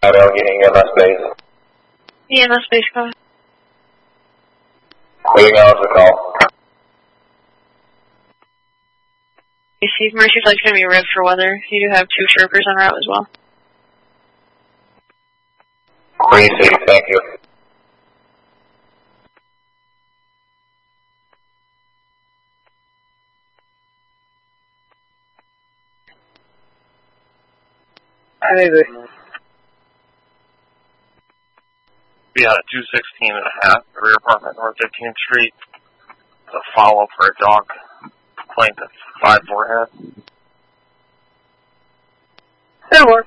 I'll getting EMS base. EMS base, go ahead. We acknowledge the call. You see, Mercy Flight's going to be ribbed for weather. You do have 2 troopers en route as well. Received, thank you. Be out at 216 and a half, rear apartment, North 15th Street. A follow for a dog plane to 5-4 head. That'll work.